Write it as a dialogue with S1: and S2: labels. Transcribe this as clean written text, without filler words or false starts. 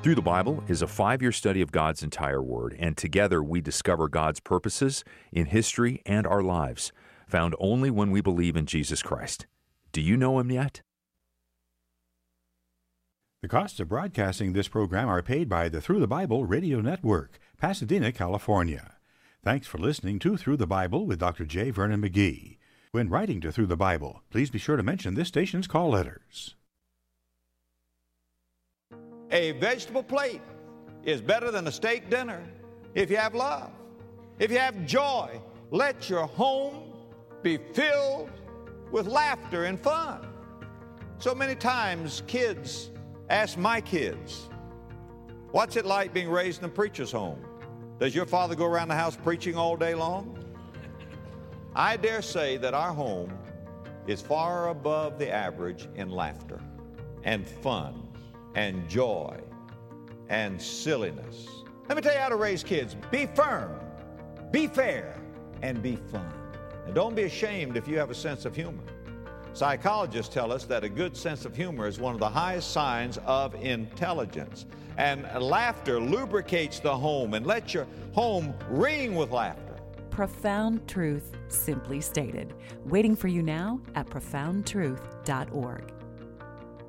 S1: Through the Bible is a 5-year study of God's entire Word, and together we discover God's purposes in history and our lives, found only when we believe in Jesus Christ. Do you know Him yet?
S2: The costs of broadcasting this program are paid by the Through the Bible Radio Network, Pasadena, California. Thanks for listening to Through the Bible with Dr. J. Vernon McGee. When writing to Through the Bible, please be sure to mention this station's call letters.
S3: A vegetable plate is better than a steak dinner if you have love. If you have joy, let your home be filled with laughter and fun. So many times kids ask my kids, what's it like being raised in a preacher's home? Does your father go around the house preaching all day long? I dare say that our home is far above the average in laughter and fun and joy and silliness. Let me tell you how to raise kids. Be firm, be fair, and be fun. And don't be ashamed if you have a sense of humor. Psychologists tell us that a good sense of humor is one of the highest signs of intelligence. And laughter lubricates the home and lets your home ring with laughter.
S4: Profound truth, simply stated. Waiting for you now at profoundtruth.org.